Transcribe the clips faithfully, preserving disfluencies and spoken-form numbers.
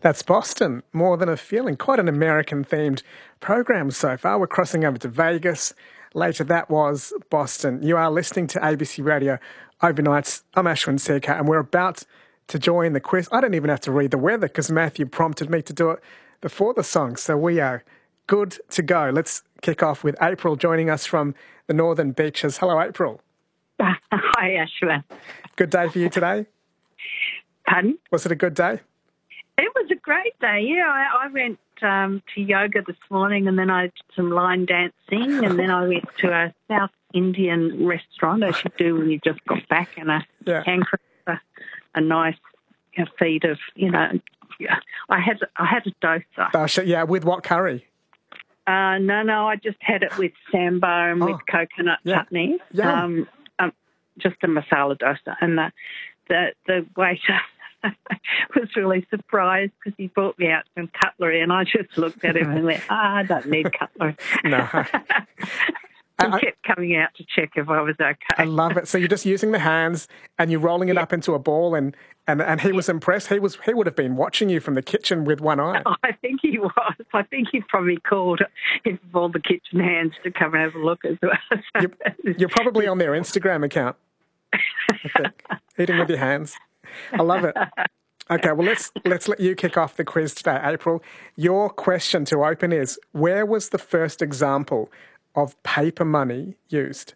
That's Boston, More Than a Feeling. Quite an American-themed program so far. We're crossing over to Vegas. Later, that was Boston. You are listening to A B C Radio Overnights. I'm Ashwin Sekhar, and we're about to join the quiz. I don't even have to read the weather because Matthew prompted me to do it before the song, so we are good to go. Let's kick off with April joining us from the Northern Beaches. Hello, April. Hi, Ashwin. Good day for you today? Pardon? Was it a good day? It was a great day, yeah. I, I went um, to yoga this morning and then I did some line dancing and then I went to a South Indian restaurant, as you do when you just got back, and a Yeah. hankering for a nice you know, feed of, you know, yeah. I had I had a dosa. Dosa, yeah, with what curry? Uh, no, no, I just had it with sambar and Oh, with coconut yeah. chutney. Yum. Um, um, just a masala dosa. And the, the, the waiter was really surprised because he brought me out some cutlery and I just looked at him and went, ah, I don't need cutlery. No. He I- kept coming out to check if I was okay. I love it. So you're just using the hands and you're rolling it Yeah. up into a ball, and, and, and he was impressed. He was he would have been watching you from the kitchen with one eye. I think he was. I think he probably called his all the kitchen hands to come and have a look as well. You're, you're probably on their Instagram account, I think, eating with your hands. I love it. Okay, well, let's let's let you kick off the quiz today, April. Your question to open is, where was the first example of paper money used?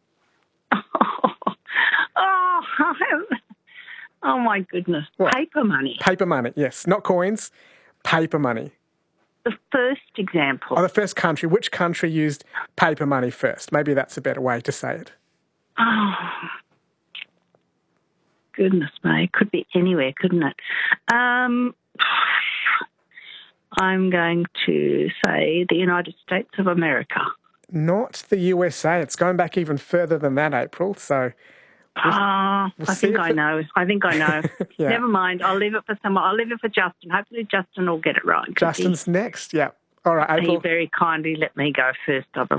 Oh, oh my goodness. What? Paper money. Paper money, yes. Not coins, paper money. The first example. Oh, the first country. Which country used paper money first? Maybe that's a better way to say it. Oh, goodness me. It could be anywhere, couldn't it? Um, I'm going to say the United States of America. Not the U S A. It's going back even further than that, April. So, Ah, we'll I see think if I it- know. I think I know. Yeah. Never mind. I'll leave it for someone. I'll leave it for Justin. Hopefully Justin will get it right. 'cause Justin's next. Yeah. All right, He, he April. very kindly let me go first, I believe.